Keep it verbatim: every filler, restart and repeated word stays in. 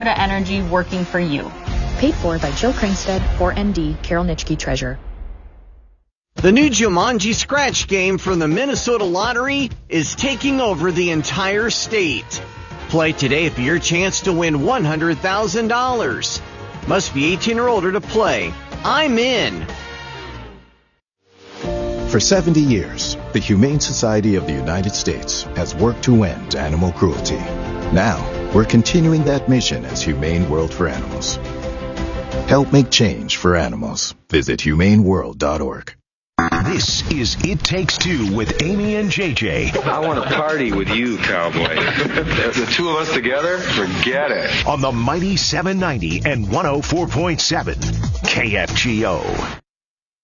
Energy working for you. Paid for by Jill Kringstead, four N D, Carol Nitschke, Treasurer. The new Jumanji Scratch game from the Minnesota Lottery is taking over the entire state. Play today for your chance to win one hundred thousand dollars. Must be eighteen or older to play. I'm in. For seventy years, the Humane Society of the United States has worked to end animal cruelty. Now, we're continuing that mission as Humane World for Animals. Help make change for animals. Visit humane world dot org. This is It Takes Two with Amy and J J. I want to party with you, cowboy. The two of us together? Forget it. On the mighty seven ninety and one oh four point seven K F G O.